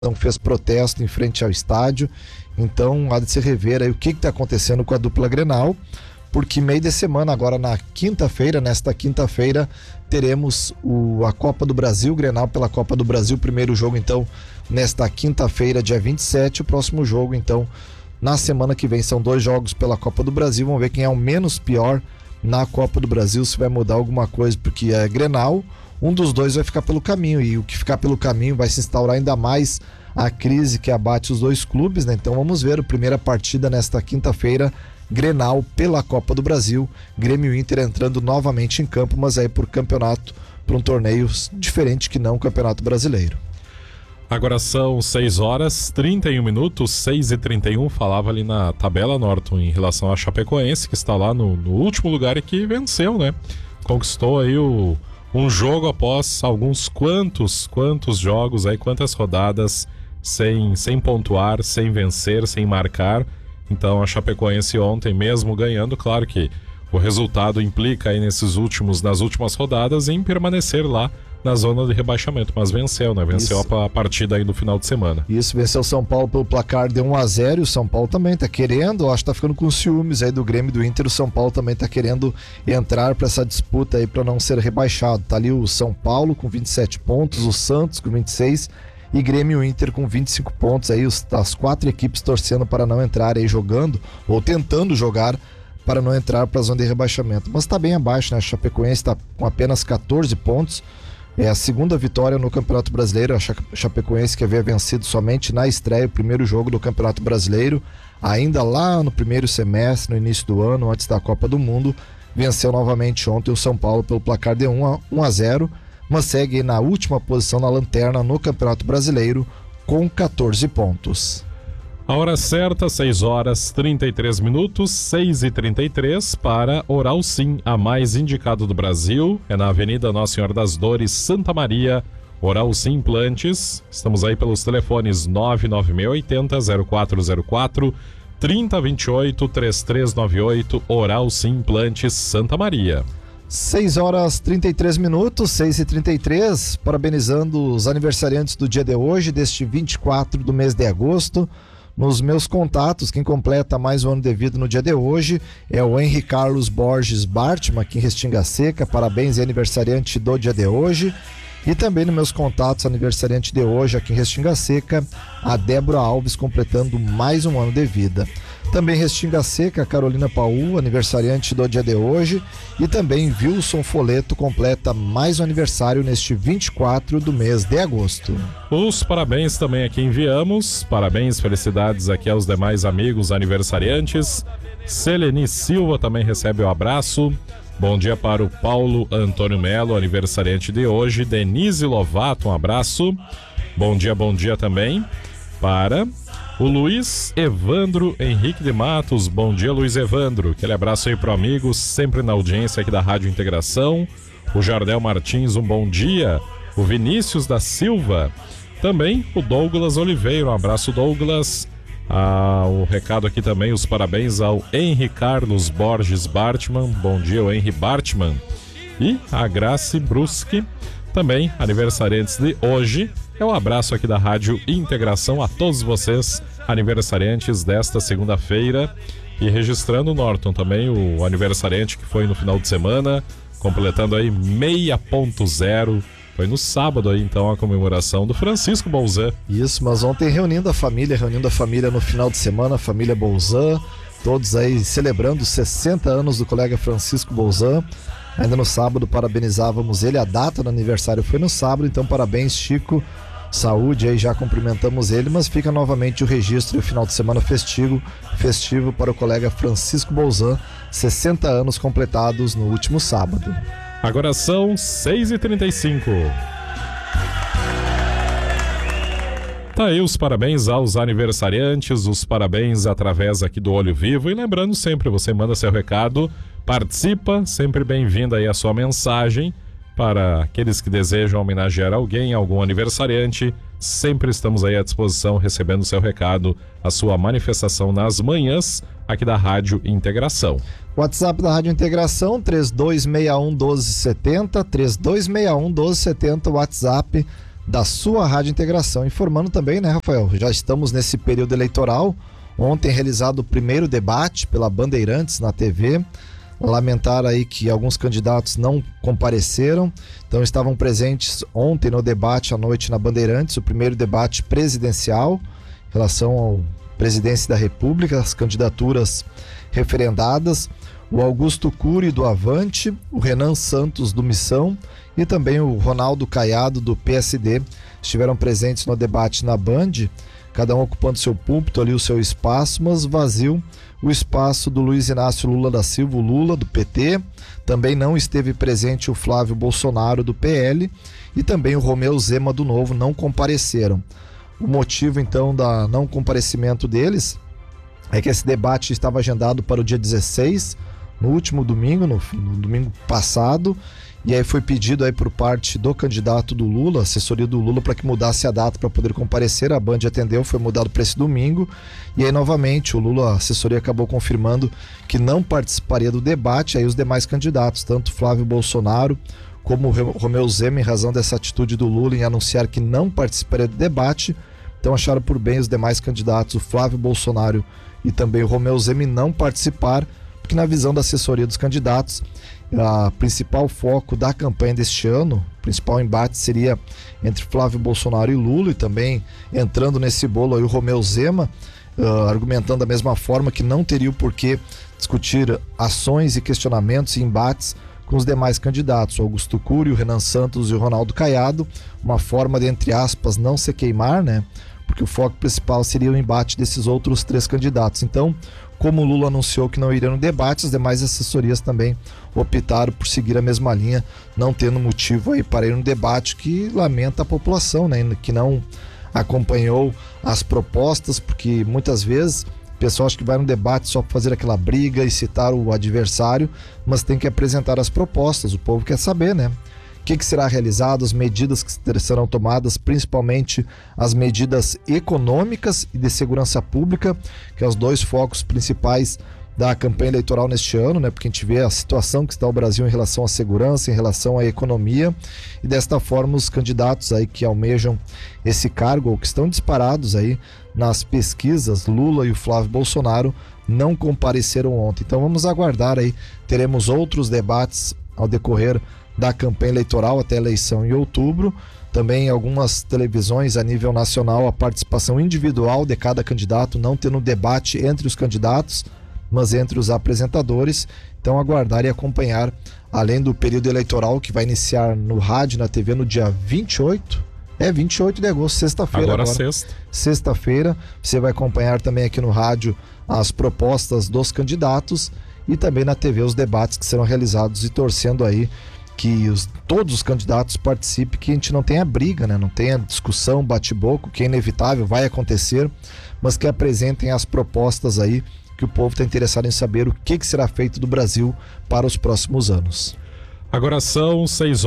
fez protesto em frente ao estádio. Então há de se rever aí o que está acontecendo com a dupla Grenal, porque meio de semana, agora nesta quinta-feira, teremos a Copa do Brasil, Grenal pela Copa do Brasil, primeiro jogo então nesta quinta-feira, dia 27, o próximo jogo então na semana que vem. São 2 jogos pela Copa do Brasil, vamos ver quem é o menos pior na Copa do Brasil, se vai mudar alguma coisa, porque é Grenal, um dos dois vai ficar pelo caminho, e o que ficar pelo caminho vai se instaurar ainda mais a crise que abate os dois clubes, né? Então vamos ver a primeira partida nesta quinta-feira, Grenal pela Copa do Brasil, Grêmio e Inter entrando novamente em campo, mas aí por campeonato, para um torneio diferente que não o Campeonato Brasileiro. Agora são 6h31, 6h31, falava ali na tabela, Norton, em relação a Chapecoense, que está lá no último lugar e que venceu, né? Conquistou aí um jogo após quantos jogos aí, quantas rodadas sem pontuar, sem vencer, sem marcar. Então a Chapecoense ontem, mesmo ganhando, claro que o resultado implica aí nas últimas rodadas em permanecer lá na zona de rebaixamento, mas venceu, né? Venceu a partida aí do final de semana. Isso, venceu o São Paulo pelo placar de 1-0, e o São Paulo também tá querendo, acho que tá ficando com ciúmes aí do Grêmio e do Inter. O São Paulo também tá querendo entrar para essa disputa aí para não ser rebaixado. Tá ali o São Paulo com 27 pontos, o Santos com 26 e Grêmio e Inter com 25 pontos aí, as 4 equipes torcendo para não entrar aí jogando, ou tentando jogar para não entrar para a zona de rebaixamento. Mas tá bem abaixo, né? A Chapecoense tá com apenas 14 pontos. É a segunda vitória no Campeonato Brasileiro. A Chapecoense, que havia vencido somente na estreia, o primeiro jogo do Campeonato Brasileiro, ainda lá no primeiro semestre, no início do ano, antes da Copa do Mundo, venceu novamente ontem o São Paulo pelo placar de 1-0, mas segue na última posição na lanterna no Campeonato Brasileiro com 14 pontos. A hora certa, 6h33, 6h33, para Oral Sim, a mais indicado do Brasil. É na Avenida Nossa Senhora das Dores, Santa Maria. Oral Sim Implantes. Estamos aí pelos telefones 99680-0404, 3028-3398, Oral Sim Implantes, Santa Maria. 6h33, 6h33, parabenizando os aniversariantes do dia de hoje, deste 24 do mês de agosto. Nos meus contatos, quem completa mais um ano de vida no dia de hoje é o Henri Carlos Borges Bartman, aqui em Restinga Seca. Parabéns e aniversariante do dia de hoje. E também nos meus contatos, aniversariante de hoje aqui em Restinga Seca, a Débora Alves, completando mais um ano de vida. Também Restinga Seca, Carolina Paul, aniversariante do dia de hoje. E também Wilson Foleto completa mais um aniversário neste 24 do mês de agosto. Os parabéns também aqui enviamos. Parabéns, felicidades aqui aos demais amigos aniversariantes. Seleni Silva também recebe o abraço. Bom dia para o Paulo Antônio Melo, aniversariante de hoje. Denise Lovato, um abraço. Bom dia também para o Luiz Evandro Henrique de Matos. Bom dia, Luiz Evandro. Aquele abraço aí pro amigo, sempre na audiência aqui da Rádio Integração. O Jardel Martins, um bom dia. O Vinícius da Silva. Também o Douglas Oliveira. Um abraço, Douglas. O recado aqui também, os parabéns ao Henri Carlos Borges Bartman. Bom dia, o Henri Bartman. E a Grace Bruschi, também aniversariantes de hoje. É um abraço aqui da Rádio Integração a todos vocês, aniversariantes desta segunda-feira. E registrando, Norton, também o aniversariante que foi no final de semana, completando aí 6.0. Foi no sábado aí, então, a comemoração do Francisco Bolzan. Isso, mas ontem reunindo a família no final de semana, a família Bolzan, todos aí celebrando os 60 anos do colega Francisco Bolzan. Ainda no sábado parabenizávamos ele, a data do aniversário foi no sábado, então parabéns, Chico, saúde, aí já cumprimentamos ele, mas fica novamente o registro e o final de semana festivo para o colega Francisco Bolzan, 60 anos completados no último sábado. Agora são 6h35. Tá aí os parabéns aos aniversariantes, os parabéns através aqui do Olho Vivo. E lembrando sempre, você manda seu recado, participa, sempre bem-vinda aí a sua mensagem. Para aqueles que desejam homenagear alguém, algum aniversariante, sempre estamos aí à disposição, recebendo seu recado, a sua manifestação nas manhãs aqui da Rádio Integração. WhatsApp da Rádio Integração, 3261-1270, 3261-1270, WhatsApp da sua Rádio Integração. Informando também, né, Rafael, já estamos nesse período eleitoral. Ontem realizado o primeiro debate pela Bandeirantes na TV. Lamentar aí que alguns candidatos não compareceram, então estavam presentes ontem no debate à noite na Bandeirantes, o primeiro debate presidencial em relação ao presidência da República, as candidaturas referendadas, o Augusto Cury do Avante, o Renan Santos do Missão e também o Ronaldo Caiado do PSD estiveram presentes no debate na Band, cada um ocupando seu púlpito ali, o seu espaço, mas vazio o espaço do Luiz Inácio Lula da Silva, o Lula do PT. Também não esteve presente o Flávio Bolsonaro do PL e também o Romeu Zema do Novo não compareceram. O motivo então da não comparecimento deles é que esse debate estava agendado para o dia 16, no último domingo, no domingo passado, e aí foi pedido aí por parte do candidato do Lula, assessoria do Lula, para que mudasse a data para poder comparecer. A Band atendeu, foi mudado para esse domingo, e aí novamente o Lula, a assessoria acabou confirmando que não participaria do debate. Aí os demais candidatos, tanto Flávio Bolsonaro como o Romeu Zema, em razão dessa atitude do Lula em anunciar que não participaria do debate, então acharam por bem os demais candidatos, o Flávio Bolsonaro e também o Romeu Zema, não participar, porque na visão da assessoria dos candidatos, o principal foco da campanha deste ano, o principal embate seria entre Flávio Bolsonaro e Lula, e também entrando nesse bolo aí o Romeu Zema, argumentando da mesma forma que não teria o porquê discutir ações e questionamentos e embates com os demais candidatos, o Augusto Cury, o Renan Santos e o Ronaldo Caiado, uma forma de, entre aspas, não se queimar, né? Porque o foco principal seria o embate desses outros três candidatos. Então, como o Lula anunciou que não iria no debate, as demais assessorias também optaram por seguir a mesma linha, não tendo motivo aí para ir no debate, que lamenta a população, né? Que não acompanhou as propostas, porque muitas vezes o pessoal acha que vai no debate só para fazer aquela briga e citar o adversário, mas tem que apresentar as propostas. O povo quer saber, né? O que será realizado, as medidas que serão tomadas, principalmente as medidas econômicas e de segurança pública, que são os dois focos principais da campanha eleitoral neste ano, né? Porque a gente vê a situação que está o Brasil em relação à segurança, em relação à economia, e desta forma os candidatos aí que almejam esse cargo ou que estão disparados aí nas pesquisas, Lula e o Flávio Bolsonaro, não compareceram ontem. Então vamos aguardar aí, teremos outros debates ao decorrer da campanha eleitoral até a eleição em outubro. Também algumas televisões a nível nacional, a participação individual de cada candidato, não tendo debate entre os candidatos, mas entre os apresentadores. Então aguardar e acompanhar, além do período eleitoral que vai iniciar no rádio e na TV no dia 28 de agosto, sexta-feira. Agora sexta-feira, você vai acompanhar também aqui no rádio as propostas dos candidatos e também na TV os debates que serão realizados, e torcendo aí que todos os candidatos participem, que a gente não tenha briga, né? Não tenha discussão, bate-boca, que é inevitável, vai acontecer, mas que apresentem as propostas aí, que o povo está interessado em saber o que será feito do Brasil para os próximos anos. Agora são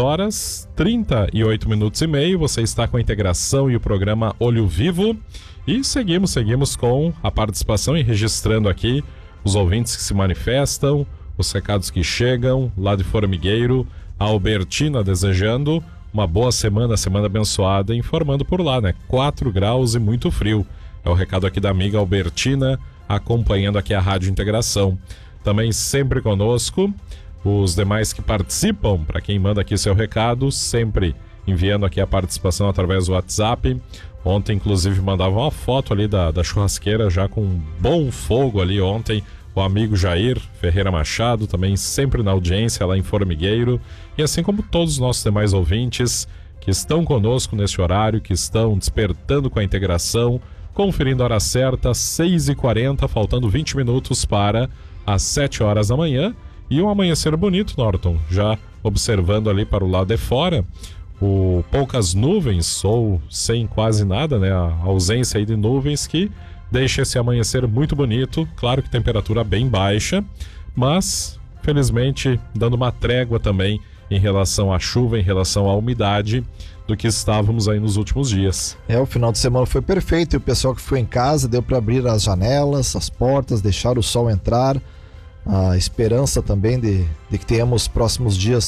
6h38 você está com a Integração e o programa Olho Vivo, e seguimos com a participação e registrando aqui os ouvintes que se manifestam, os recados que chegam lá de Formigueiro. A Albertina desejando uma boa semana abençoada, informando por lá, né? 4 graus e muito frio. É o recado aqui da amiga Albertina, acompanhando aqui a Rádio Integração. Também sempre conosco, os demais que participam, para quem manda aqui seu recado, sempre enviando aqui a participação através do WhatsApp. Ontem, inclusive, mandavam uma foto ali da churrasqueira, já com um bom fogo ali ontem. O amigo Jair Ferreira Machado, também sempre na audiência lá em Formigueiro, e assim como todos os nossos demais ouvintes que estão conosco neste horário, que estão despertando com a integração, conferindo a hora certa, 6h40, faltando 20 minutos para as 7 horas da manhã, e um amanhecer bonito, Norton, já observando ali para o lado de fora, poucas nuvens, ou sem quase nada, né, a ausência aí de nuvens que deixa esse amanhecer muito bonito. Claro que temperatura bem baixa, mas felizmente dando uma trégua também em relação à chuva, em relação à umidade do que estávamos aí nos últimos dias. O final de semana foi perfeito, e o pessoal que foi em casa deu para abrir as janelas, as portas, deixar o sol entrar. A esperança também de que tenhamos próximos dias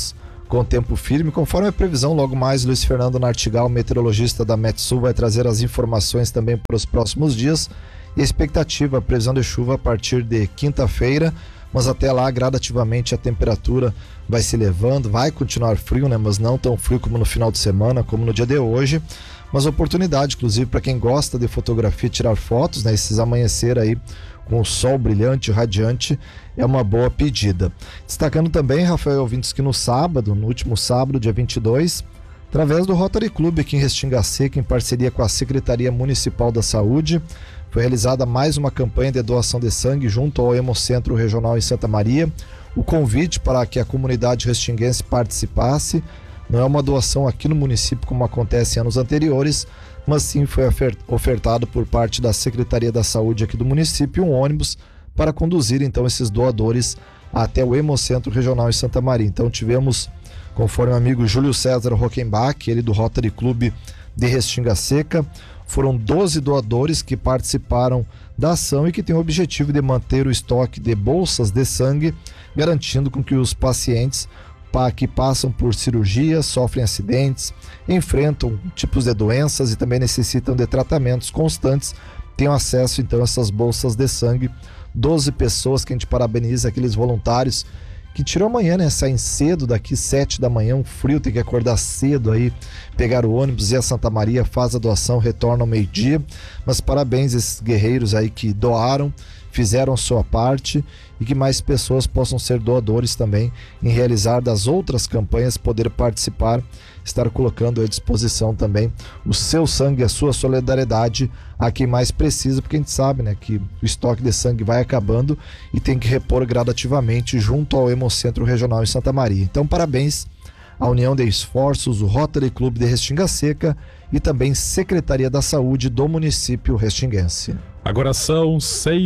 com tempo firme. Conforme a previsão, logo mais Luiz Fernando Nartigal, meteorologista da Metsul, vai trazer as informações também para os próximos dias. E a expectativa, a previsão de chuva a partir de quinta-feira, mas até lá gradativamente a temperatura vai se elevando, vai continuar frio, né? Mas não tão frio como no final de semana, como no dia de hoje. Mas oportunidade, inclusive, para quem gosta de fotografia, tirar fotos, né? Esses amanhecer aí com o sol brilhante, radiante, é uma boa pedida. Destacando também, Rafael, ouvintes, que no último sábado, dia 22, através do Rotary Club aqui em Restinga Seca, em parceria com a Secretaria Municipal da Saúde, foi realizada mais uma campanha de doação de sangue junto ao Hemocentro Regional em Santa Maria. O convite para que a comunidade restinguense participasse não é uma doação aqui no município como acontece em anos anteriores, mas sim foi ofertado por parte da Secretaria da Saúde aqui do município um ônibus para conduzir então esses doadores até o Hemocentro Regional em Santa Maria. Então tivemos, conforme o amigo Júlio César Rockenbach, ele do Rotary Club de Restinga Seca, foram 12 doadores que participaram da ação e que tem o objetivo de manter o estoque de bolsas de sangue, garantindo com que os pacientes que passam por cirurgia, sofrem acidentes, enfrentam tipos de doenças e também necessitam de tratamentos constantes, tenham acesso então a essas bolsas de sangue. 12 pessoas que a gente parabeniza, aqueles voluntários que tiram amanhã, né? Saem cedo daqui, 7 da manhã, um frio, tem que acordar cedo aí, pegar o ônibus, ir a Santa Maria, faz a doação, retorna ao meio-dia. Mas parabéns a esses guerreiros aí que doaram, fizeram sua parte e que mais pessoas possam ser doadores também em realizar das outras campanhas, poder participar, estar colocando à disposição também o seu sangue, a sua solidariedade a quem mais precisa, porque a gente sabe, né, que o estoque de sangue vai acabando e tem que repor gradativamente junto ao Hemocentro Regional em Santa Maria. Então, parabéns à União de Esforços, o Rotary Club de Restinga Seca e também Secretaria da Saúde do município restinguense. Agora são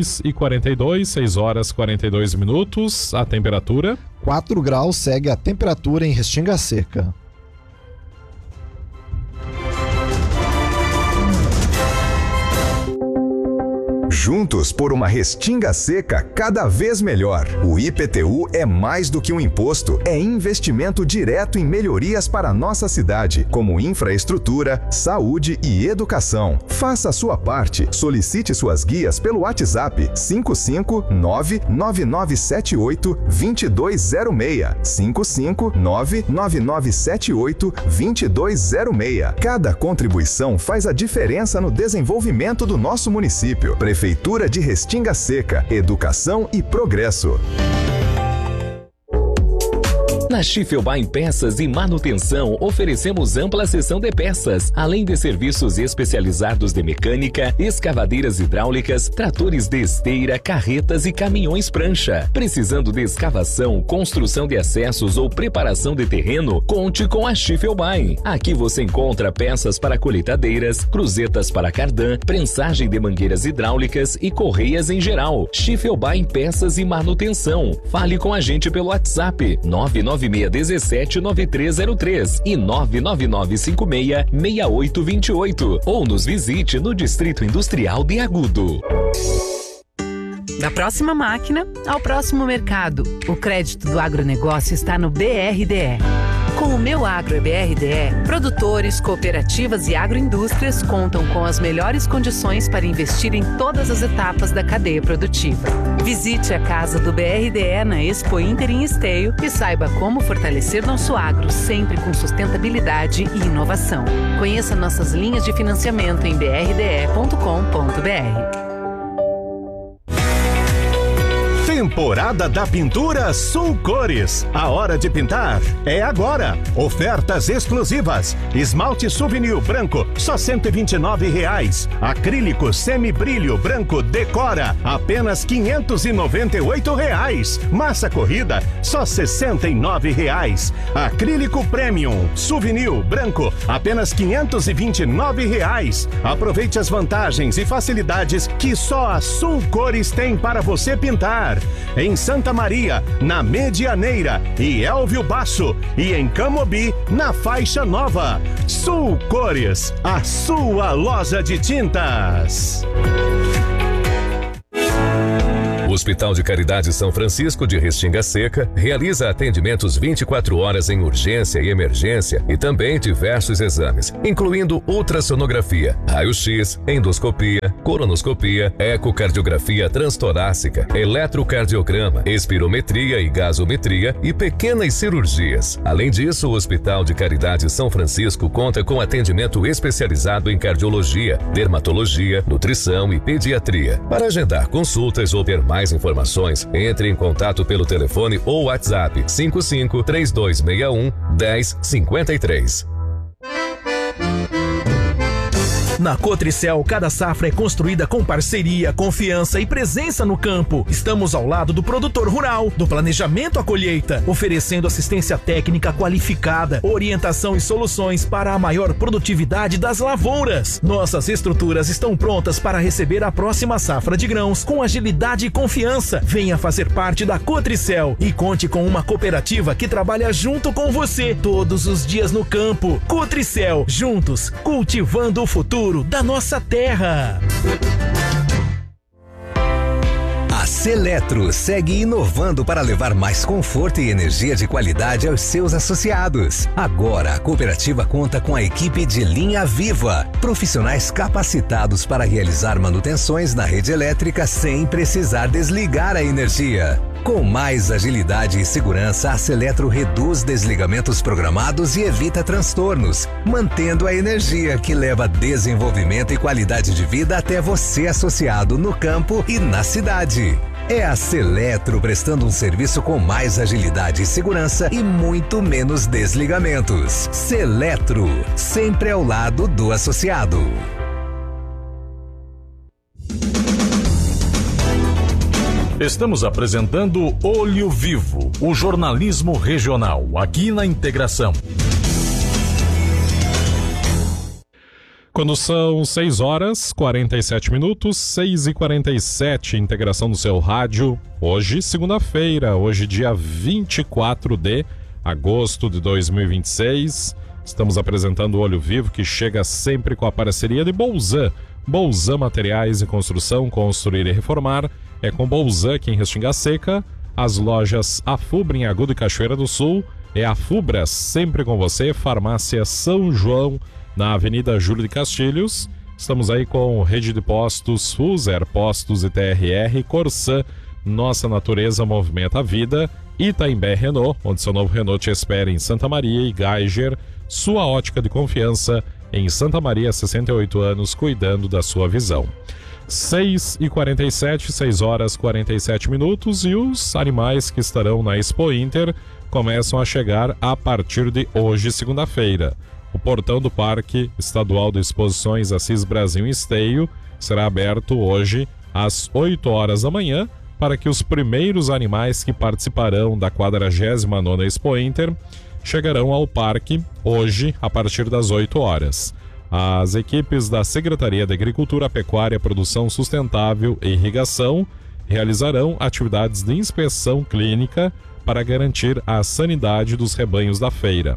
6h42, 6 horas 42 minutos. A temperatura? 4 graus segue a temperatura em Restinga Seca. Juntos por uma Restinga Seca cada vez melhor. O IPTU é mais do que um imposto, é investimento direto em melhorias para a nossa cidade, como infraestrutura, saúde e educação. Faça a sua parte. Solicite suas guias pelo WhatsApp 559-9978-2206. 559-9978-2206. Cada contribuição faz a diferença no desenvolvimento do nosso município. Prefeitura de Restinga Seca, educação e progresso. Na Schiffelbein Peças e Manutenção, oferecemos ampla seção de peças, além de serviços especializados de mecânica, escavadeiras hidráulicas, tratores de esteira, carretas e caminhões prancha. Precisando de escavação, construção de acessos ou preparação de terreno, conte com a Schiffelbein. Aqui você encontra peças para colheitadeiras, cruzetas para cardan, prensagem de mangueiras hidráulicas e correias em geral. Schiffelbein Peças e Manutenção. Fale com a gente pelo WhatsApp 996179303 e 999566828 ou nos visite no Distrito Industrial de Agudo. Da próxima máquina ao próximo mercado, o crédito do agronegócio está no BRDE. Com o Meu Agro é BRDE, produtores, cooperativas e agroindústrias contam com as melhores condições para investir em todas as etapas da cadeia produtiva. Visite a casa do BRDE na Expo Inter em Esteio e saiba como fortalecer nosso agro sempre com sustentabilidade e inovação. Conheça nossas linhas de financiamento em brde.com.br. Temporada da Pintura Sul Cores. A hora de pintar é agora. Ofertas exclusivas. Esmalte Souvenir branco, só R$ 129,00. Acrílico semibrilho branco Decora, apenas R$ 598,00. Massa corrida, só R$ 69,00. Acrílico Premium Souvenir branco, apenas R$ 529,00. Aproveite as vantagens e facilidades que só a Sul Cores tem para você pintar. Em Santa Maria, na Medianeira e Elvio Basso, e em Camobi, na Faixa Nova. Sul Cores, a sua loja de tintas. O Hospital de Caridade São Francisco de Restinga Seca realiza atendimentos 24 horas em urgência e emergência e também diversos exames, incluindo ultrassonografia, raio-x, endoscopia, colonoscopia, ecocardiografia transtorácica, eletrocardiograma, espirometria e gasometria e pequenas cirurgias. Além disso, o Hospital de Caridade São Francisco conta com atendimento especializado em cardiologia, dermatologia, nutrição e pediatria. Para agendar consultas ou ter mais informações, entre em contato pelo telefone ou WhatsApp 55 3261 1053. Na Cotricel, cada safra é construída com parceria, confiança e presença no campo. Estamos ao lado do produtor rural, do planejamento à colheita, oferecendo assistência técnica qualificada, orientação e soluções para a maior produtividade das lavouras. Nossas estruturas estão prontas para receber a próxima safra de grãos com agilidade e confiança. Venha fazer parte da Cotricel e conte com uma cooperativa que trabalha junto com você todos os dias no campo. Cotricel, juntos, cultivando o futuro da nossa terra. A Seletro segue inovando para levar mais conforto e energia de qualidade aos seus associados. Agora, a cooperativa conta com a equipe de linha viva, profissionais capacitados para realizar manutenções na rede elétrica sem precisar desligar a energia. Com mais agilidade e segurança, a Seletro reduz desligamentos programados e evita transtornos, mantendo a energia que leva desenvolvimento e qualidade de vida até você, associado no campo e na cidade. É a Seletro prestando um serviço com mais agilidade e segurança e muito menos desligamentos. Seletro, sempre ao lado do associado. Estamos apresentando Olho Vivo, o jornalismo regional, aqui na Integração. Quando são 6 horas, 47 minutos, 6h47, integração no seu rádio. Hoje, segunda-feira, hoje dia 24 de agosto de 2026. Estamos apresentando o Olho Vivo, que chega sempre com a parceria de Bolzan. Bolzan Materiais e Construção, construir e reformar. É com Bolzan aqui em Restinga Seca. As lojas Afubra em Agudo e Cachoeira do Sul. É a Afubra sempre com você. Farmácia São João, na Avenida Júlio de Castilhos. Estamos aí com rede de postos Fuser, Postos e TRR, Corsan, Nossa Natureza Movimenta a Vida, Itaimbé Renault, onde seu novo Renault te espera em Santa Maria, e Geiger, sua ótica de confiança em Santa Maria, 68 anos, cuidando da sua visão. 6h47, 6 horas 47 minutos, e os animais que estarão na Expo Inter começam a chegar a partir de hoje, segunda-feira. O portão do Parque Estadual de Exposições Assis Brasil em Esteio será aberto hoje às 8 horas da manhã para que os primeiros animais que participarão da 49ª Expo Inter chegarão ao parque hoje a partir das 8 horas. As equipes da Secretaria de Agricultura, Pecuária, Produção Sustentável e Irrigação realizarão atividades de inspeção clínica para garantir a sanidade dos rebanhos da feira.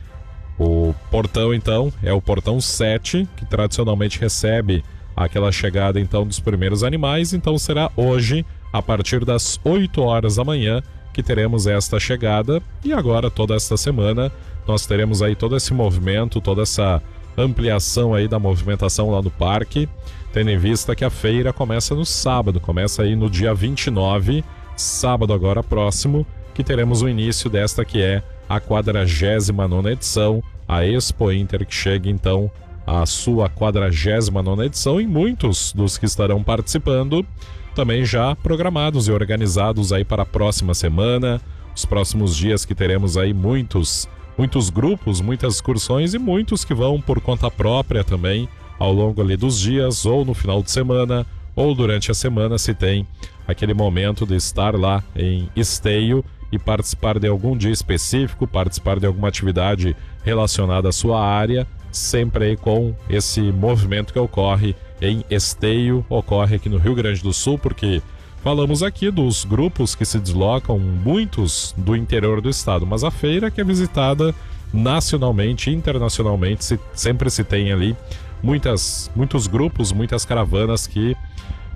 O portão, então, é o portão 7, que tradicionalmente recebe aquela chegada, então, dos primeiros animais. Então será hoje, a partir das 8 horas da manhã, que teremos esta chegada. E agora, toda esta semana, nós teremos aí todo esse movimento, toda essa ampliação aí da movimentação lá no parque, tendo em vista que a feira começa no sábado, começa aí no dia 29, sábado agora próximo, que teremos o início desta que é a 49ª edição, a Expo Inter, que chega então à sua 49ª edição, e muitos dos que estarão participando também já programados e organizados aí para a próxima semana, os próximos dias, que teremos aí muitos grupos, muitas excursões, e muitos que vão por conta própria também ao longo ali dos dias, ou no final de semana, ou durante a semana, se tem aquele momento de estar lá em Esteio e participar de algum dia específico, participar de alguma atividade relacionada à sua área, sempre aí com esse movimento que ocorre em Esteio, ocorre aqui no Rio Grande do Sul, porque falamos aqui dos grupos que se deslocam, muitos do interior do estado, mas a feira que é visitada nacionalmente e internacionalmente, sempre se tem ali muitos grupos, muitas caravanas que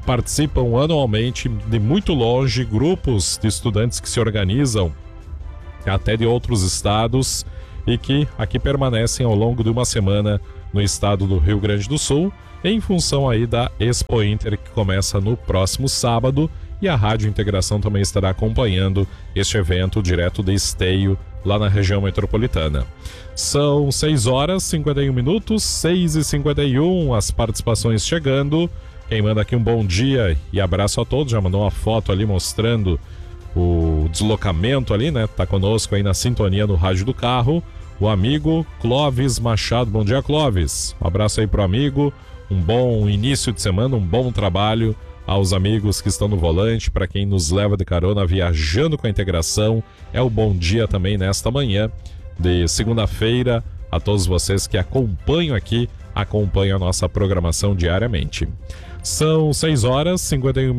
participam anualmente de muito longe, grupos de estudantes que se organizam até de outros estados e que aqui permanecem ao longo de uma semana no estado do Rio Grande do Sul, em função aí da Expo Inter, que começa no próximo sábado, e a Rádio Integração também estará acompanhando este evento direto de Esteio, lá na região metropolitana. São 6h51, 6h51, as participações chegando. Quem manda aqui um bom dia e abraço a todos, já mandou uma foto ali mostrando o deslocamento ali, né? Tá conosco aí na sintonia no rádio do carro, o amigo Clóvis Machado. Bom dia, Clóvis. Um abraço aí pro amigo, um bom início de semana, um bom trabalho aos amigos que estão no volante, para quem nos leva de carona viajando com a integração. É o bom dia também nesta manhã de segunda-feira a todos vocês que acompanham a nossa programação diariamente. São 6h51,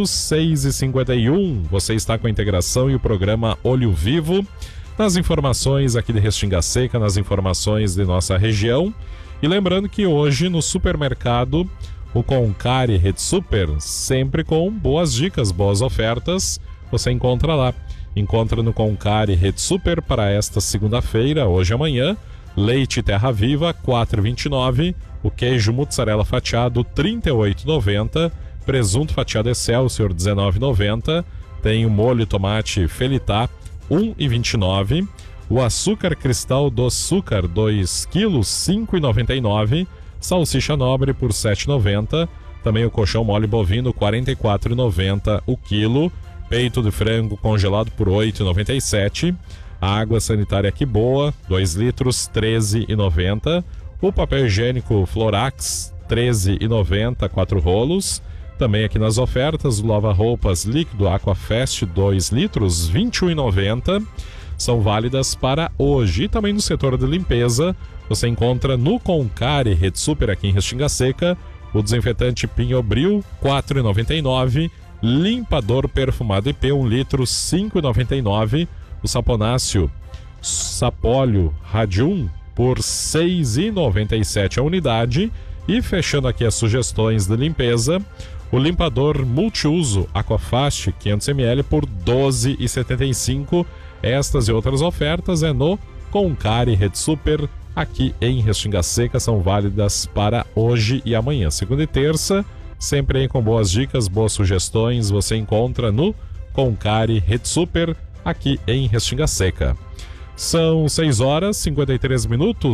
6h51. Você está com a integração e o programa Olho Vivo. Nas informações aqui de Restinga Seca, nas informações de nossa região. E lembrando que hoje no supermercado, o Concari Rede Super, sempre com boas dicas, boas ofertas, você encontra lá. Encontra no Concari Rede Super para esta segunda-feira, hoje e amanhã, leite Terra Viva, R$ 4,29, o queijo mussarela fatiado, R$ 38,90, presunto fatiado Excelsior, R$ 19,90, tem o molho tomate Felitá, R$ 1,29, o açúcar cristal do açúcar, 2 kg, R$ 5,99, salsicha nobre por R$ 7,90, também o colchão mole bovino, R$ 44,90 o quilo, peito de frango congelado por R$ 8,97, a água sanitária Que Boa, 2 litros, R$ 13,90, o papel higiênico Florax, R$ 13,90, 4 rolos, também aqui nas ofertas, o lava-roupas líquido Aquafest, 2 litros, R$ 21,90, são válidas para hoje. E também no setor de limpeza, você encontra no Concari Rede Super, aqui em Restinga Seca, o desinfetante Pinhobril, R$ 4,99, limpador perfumado IP, 1 litro, R$ 5,99, o saponáceo Sapólio Radium, por R$ 6,97 a unidade. E fechando aqui as sugestões de limpeza, o limpador multiuso Aquafast 500ml por R$ 12,75. Estas e outras ofertas é no Concari Rede Super, aqui em Restinga Seca, são válidas para hoje e amanhã. Segunda e terça, sempre aí com boas dicas, boas sugestões, você encontra no Concari Rede Super, aqui em Restinga Seca. São 6h53,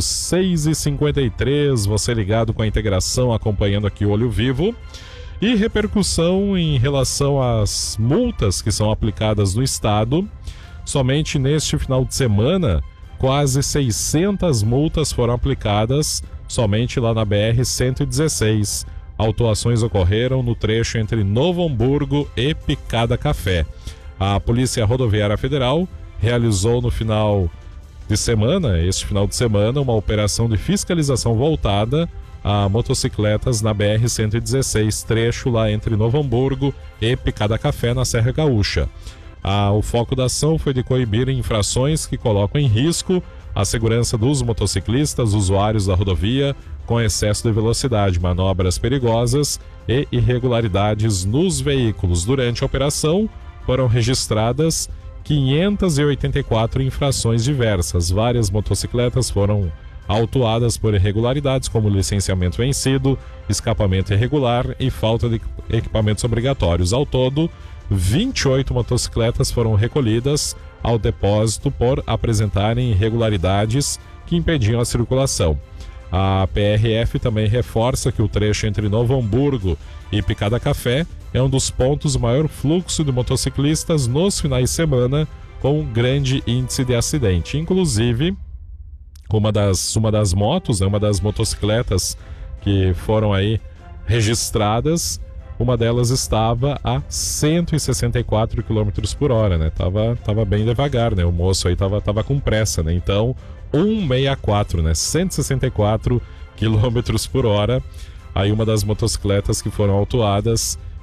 6h53, você ligado com a integração, acompanhando aqui o Olho Vivo. E repercussão em relação às multas que são aplicadas no estado. Somente neste final de semana, quase 600 multas foram aplicadas somente lá na BR-116. Autuações ocorreram no trecho entre Novo Hamburgo e Picada Café. A Polícia Rodoviária Federal realizou no final de semana, uma operação de fiscalização voltada a motocicletas na BR-116, trecho lá entre Novo Hamburgo e Picada Café, na Serra Gaúcha. O foco da ação foi de coibir infrações que colocam em risco a segurança dos motociclistas, usuários da rodovia, com excesso de velocidade, manobras perigosas e irregularidades nos veículos. Durante a operação, foram registradas 584 infrações diversas. Várias motocicletas foram autuadas por irregularidades, como licenciamento vencido, escapamento irregular e falta de equipamentos obrigatórios. Ao todo, 28 motocicletas foram recolhidas ao depósito por apresentarem irregularidades que impediam a circulação. A PRF também reforça que o trecho entre Novo Hamburgo e Picada Café é um dos pontos de maior fluxo de motociclistas nos finais de semana, com um grande índice de acidente. Inclusive, uma das motos, uma das motocicletas que foram aí registradas, uma delas estava a 164 km por hora, né? Tava bem devagar, né? O moço aí tava com pressa, né? Então, 164, né? 164 km por hora. Aí uma das motocicletas que foram autuadas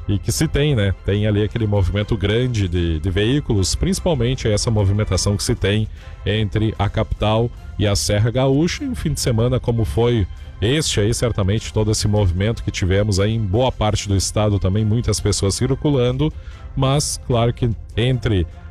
e que se tem, né? Tem ali aquele movimento grande de veículos, principalmente essa movimentação que se tem entre a capital e a Serra Gaúcha. E um fim de semana como foi este aí, certamente todo esse movimento que tivemos aí em boa parte do estado também, muitas pessoas circulando, mas claro que entre